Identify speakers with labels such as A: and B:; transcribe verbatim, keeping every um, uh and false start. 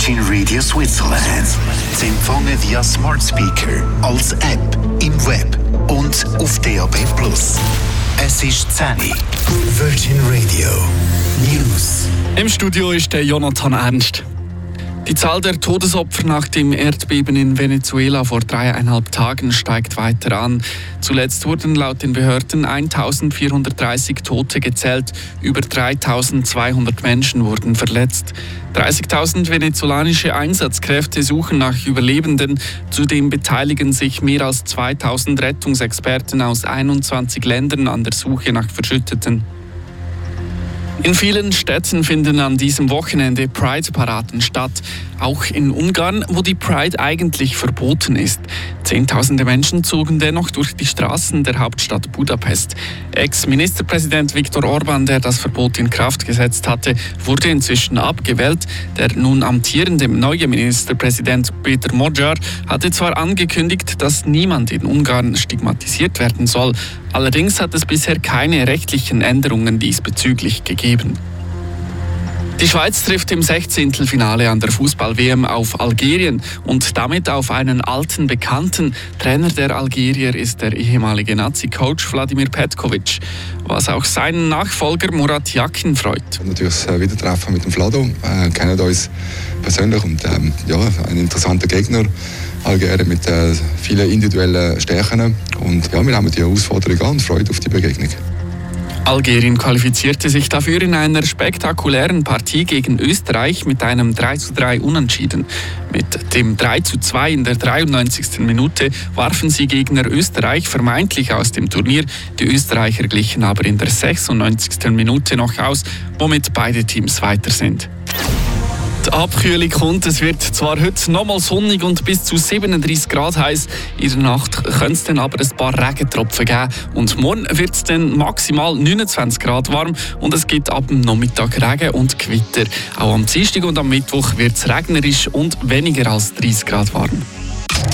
A: Virgin Radio Switzerland. Sie empfangen via Smart Speaker, als App, im Web und auf D A B plus. Es ist zehn Uhr. Virgin Radio News.
B: Im Studio ist der Jonathan Ernst. Die Zahl der Todesopfer nach dem Erdbeben in Venezuela vor dreieinhalb Tagen steigt weiter an. Zuletzt wurden laut den Behörden eintausendvierhundertdreißig Tote gezählt, über dreitausendzweihundert Menschen wurden verletzt. dreißigtausend venezolanische Einsatzkräfte suchen nach Überlebenden. Zudem beteiligen sich mehr als zweitausend Rettungsexperten aus einundzwanzig Ländern an der Suche nach Verschütteten. In vielen Städten finden an diesem Wochenende Pride-Paraden statt. Auch in Ungarn, wo die Pride eigentlich verboten ist. Zehntausende Menschen zogen dennoch durch die Straßen der Hauptstadt Budapest. Ex-Ministerpräsident Viktor Orbán, der das Verbot in Kraft gesetzt hatte, wurde inzwischen abgewählt. Der nun amtierende neue Ministerpräsident Peter Magyar hatte zwar angekündigt, dass niemand in Ungarn stigmatisiert werden soll. Allerdings hat es bisher keine rechtlichen Änderungen diesbezüglich gegeben. Die Schweiz trifft im Sechzehntelfinale an der Fußball-W M auf Algerien und damit auf einen alten Bekannten. Trainer der Algerier ist der ehemalige Nazi-Coach Vladimir Petkovic, was auch seinen Nachfolger Murat Yakin freut.
C: Natürlich das Wiedertreffen mit dem Vlado, wir kennen uns persönlich und ähm, ja, ein interessanter Gegner. Algerien mit äh, vielen individuellen Stärken und ja, wir haben die Herausforderung an und freuen auf die Begegnung.
B: Algerien qualifizierte sich dafür in einer spektakulären Partie gegen Österreich mit einem drei zu drei Unentschieden. Mit dem drei zu zwei in der dreiundneunzigsten Minute warfen sie Gegner Österreich vermeintlich aus dem Turnier. Die Österreicher glichen aber in der sechsundneunzigsten Minute noch aus, womit beide Teams weiter sind. Die Abkühlung kommt. Es wird zwar heute nochmal sonnig und bis zu siebenunddreißig Grad heiß. In der Nacht könnte es dann aber ein paar Regentropfen geben. Und morgen wird es dann maximal neunundzwanzig Grad warm und es gibt ab dem Nachmittag Regen und Gewitter. Auch am Dienstag und am Mittwoch wird es regnerisch und weniger als dreißig Grad warm.